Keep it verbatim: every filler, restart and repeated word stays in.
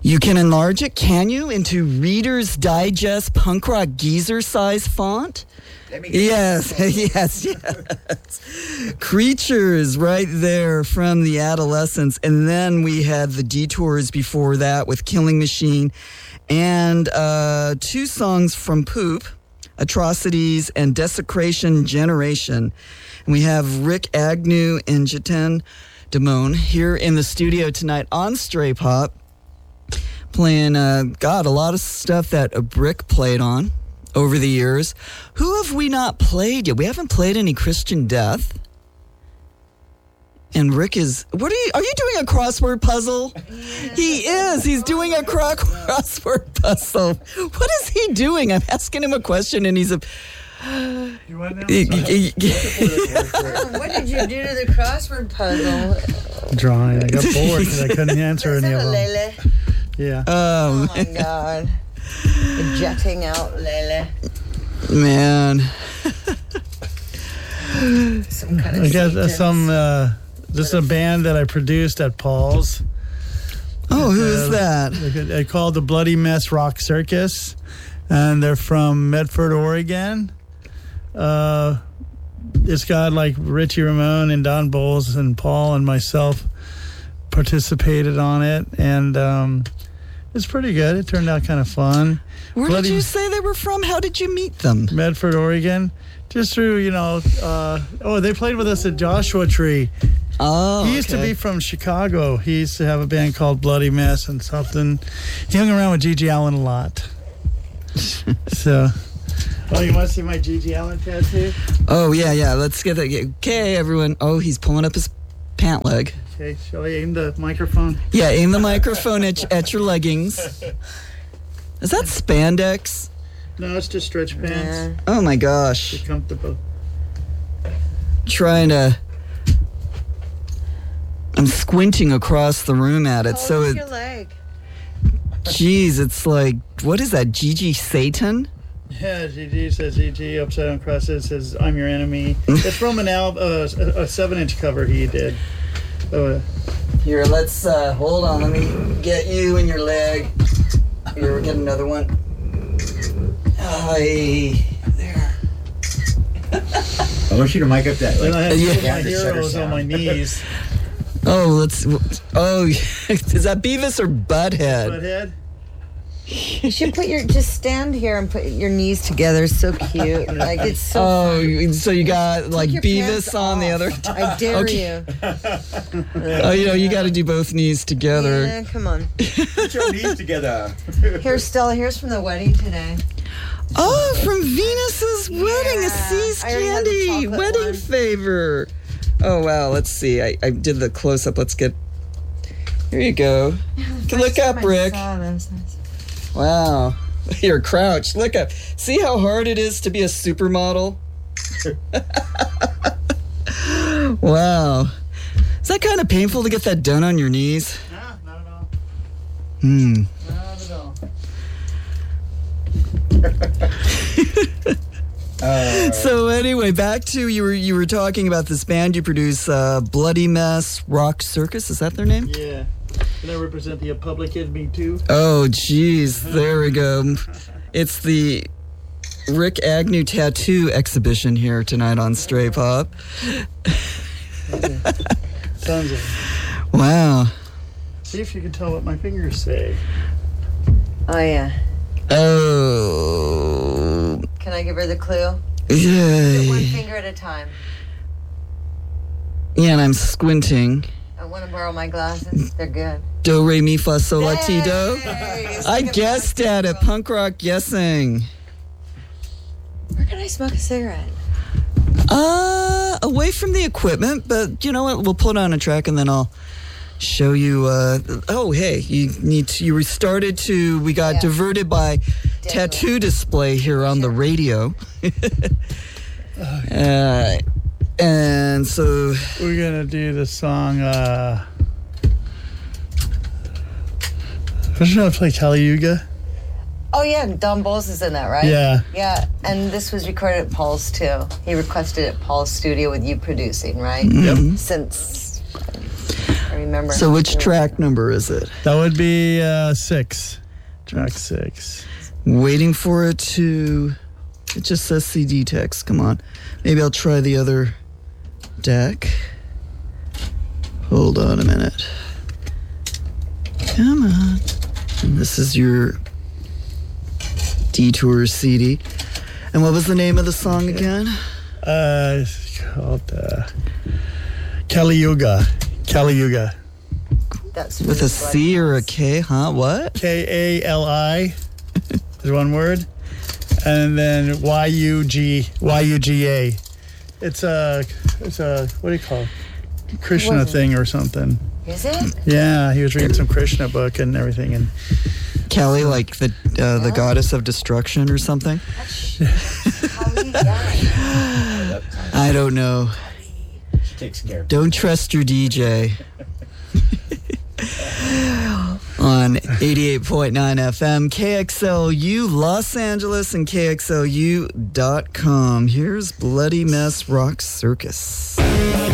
You can enlarge it, can you, into Reader's Digest punk rock geezer size font? Yes, yes, yes. Creatures right there from the Adolescents. And then we had the Detours before that with Killing Machine. And uh, two songs from Poop, Atrocities and Desecration Generation. And we have Rick Agnew and Jiten Damone here in the studio tonight on Stray Pop. Playing, uh, God, a lot of stuff that a Brick played on over the years. Who have we not played yet? We haven't played any Christian Death. And Rick is, what are you, are you doing a crossword puzzle? Yeah. He is. He's doing a cro- crossword puzzle. What is he doing? I'm asking him a question and he's a... You want to know? What did you do to the crossword puzzle? Drawing. I got bored because I couldn't answer any of them. Lele? Yeah. Um, oh my God. Jetting out, Lele. Man. Some kind of I guess uh, some, uh, this is a band that I produced at Paul's. Oh, who is uh, that? They called the Bloody Mess Rock Circus, and they're from Medford, Oregon. Uh, it's got like Richie Ramone and Don Bowles and Paul and myself participated on it, and um, it's pretty good. It turned out kind of fun. Where Bloody did you say they were from? How did you meet them? Medford, Oregon. Just through, you know, uh, oh, they played with us at Joshua Tree. Oh, He used okay. to be from Chicago. He used to have a band called Bloody Mess and something. He hung around with Gigi Allen a lot. So, oh, you want to see my Gigi Allen tattoo? Oh, yeah, yeah. Let's get that. Okay, everyone. Oh, he's pulling up his pant leg. Okay, shall I aim the microphone? Yeah, aim the microphone at, at your leggings. Is that spandex? No, it's just stretch pants. Yeah. Oh, my gosh. They're comfortable. Trying to... I'm squinting across the room at it. Hold so it, your leg. geez, it's like, what is that, Gigi Satan? Yeah, Gigi says Gigi, upside down cross it says I'm your enemy. It's from an album, uh, a, a seven-inch cover he did. Uh, Here, let's, uh, hold on, let me get you and your leg. Here, we'll get another one. Hi, there. I want you to mic up that. and I have Yeah. two of my Yeah, the shutter heroes on sound. my knees. Oh, let's, oh, is that Beavis or Butthead? Butthead? You should put your, just stand here and put your knees together. It's so cute. Like, it's so Oh, you- so you got like your Beavis pants on the off. other. I dare Okay. you. Oh, you know, you got to do both knees together. Yeah, come on. Put your knees together. Here's Stella. Here's from the wedding today. Oh, from Venus's wedding, a Yeah. C's I already had the candy chocolate wedding one. favor. Oh wow, let's see. I, I did the close up. Let's get. Here you go. Look up, Rick. Wow, you're crouched. Look up. See how hard it is to be a supermodel. Wow. Is that kind of painful to get that done on your knees? No, not at all. Hmm. Not at all. Uh, So anyway, back to you were you were talking about this band you produce, uh, Bloody Mess Rock Circus. Is that their name? Yeah. Can I represent the Public Enemy too? Oh, geez, there we go. It's the Rick Agnew tattoo exhibition here tonight on Stray Pop. Sounds like. Wow. See if you can tell what my fingers say. Oh, yeah. Oh. Can I give her the clue? Yay. One finger at a time. Yeah, and I'm squinting. I want to borrow my glasses. They're good. Do, re, mi, fa, sol, la, ti, do. Hey, I guessed at it. Punk rock guessing. Where can I smoke a cigarette? Uh, away from the equipment, but you know what? We'll put on a track and then I'll show you. Uh, oh, hey, you need to. You restarted to. We got Yeah. diverted by Definitely. tattoo display here on the radio. uh, and so, We're gonna do the song. Uh, Who's gonna play Caliuga? Oh, yeah. Don Bowles is in that, right? Yeah. Yeah. And this was recorded at Paul's, too. He requested it at Paul's studio with you producing, right? mhm. Since I remember. So which track number is it? That would be uh, six. Track six. Waiting for it to... It just says C D text. Come on. Maybe I'll try the other deck. Hold on a minute. Come on. And this is your Detour C D. And what was the name of the song again? Uh, it's called uh, Kali Yuga. Kali Yuga. That's With a C or a K, huh? What? K A L I is one word. And then Y U G Y U G A. It's a, it's a, what do you call it? Krishna What is it? thing or something. Is it? Yeah, he was reading some Krishna book and everything. And Kelly, like the uh, the goddess of destruction or something? I don't know. She takes care of it. Don't trust your D J. On eighty-eight point nine F M, K X L U Los Angeles and K X L U dot com. Here's Bloody Mess Rock Circus.